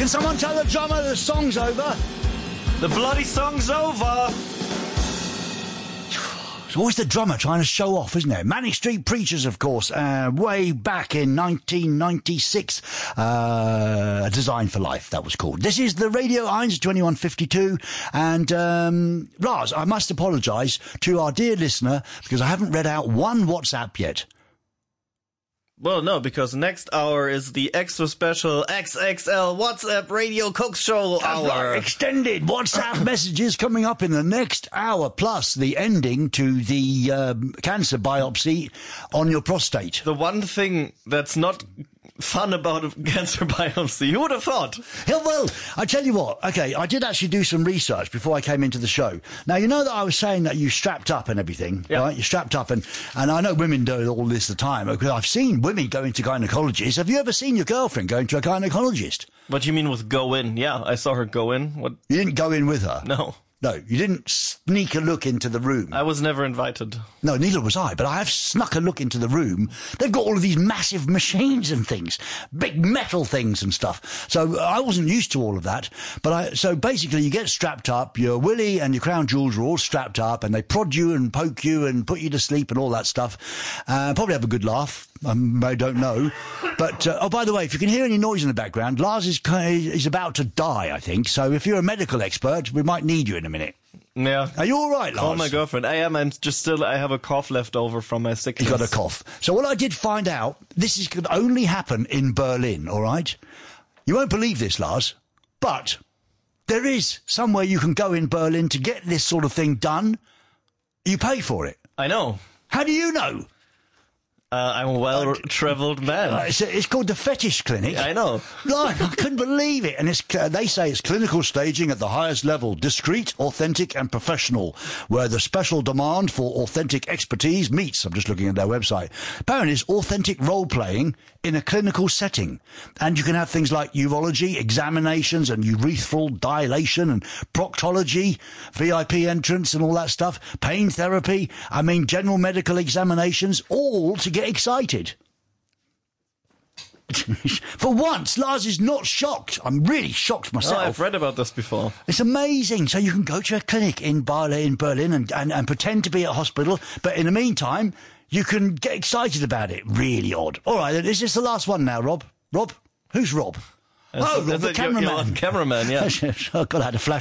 Can someone tell the drummer the song's over? The bloody song's over! It's always the drummer trying to show off, isn't it? Manic Street Preachers, of course, way back in 1996. Design for Life, that was called. This is the Radio 1 2152. And, Lars, I must apologise to our dear listener because I haven't read out one WhatsApp yet. Well, no, because next hour is the extra special XXL WhatsApp Radio Coke Show hour. Right, extended WhatsApp messages coming up in the next hour, plus the ending to the cancer biopsy on your prostate. The one thing that's not fun about a cancer biopsy, who would have thought? Yeah, well, I tell you what, okay, I did actually do some research before I came into the show. Now, you know that I was saying that you strapped up and everything, right? You're strapped up, and I know women do all this the time, because I've seen women going to gynecologists. Have you ever seen your girlfriend going to a gynecologist? What do you mean with go in? Yeah, I saw her go in. What? You didn't go in with her? No. No, you didn't sneak a look into the room. I was never invited. No, neither was I, but I have snuck a look into the room. They've got all of these massive machines and things, big metal things and stuff. So I wasn't used to all of that. So basically you get strapped up, your willy and your crown jewels are all strapped up, and they prod you and poke you and put you to sleep and all that stuff. Probably have a good laugh. I don't know. But, oh, by the way, if you can hear any noise in the background, Lars is about to die, I think. So if you're a medical expert, we might need you in a minute. Yeah. Are you all right, Lars? Call my girlfriend. I am. I have a cough left over from my sickness. You got a cough. So what I did find out, this could only happen in Berlin, all right? You won't believe this, Lars, but there is somewhere you can go in Berlin to get this sort of thing done. You pay for it. I know. How do you know? I'm a well-travelled man. It's called the Fetish Clinic. I know. Like, I couldn't believe it. And they say it's clinical staging at the highest level, discreet, authentic and professional, where the special demand for authentic expertise meets. I'm just looking at their website. Apparently it's authentic role-playing in a clinical setting. And you can have things like urology, examinations and urethral dilation and proctology, VIP entrance and all that stuff, pain therapy, general medical examinations, all to get excited. For once, Lars is not shocked. I'm really shocked myself. Oh, I've read about this before. It's amazing. So you can go to a clinic in Berlin and pretend to be at a hospital, but in the meantime, you can get excited about it. Really odd. All right, is this the last one now, Rob? Rob? Who's Rob? Rob, the cameraman. Cameraman, yeah. God, I had a flash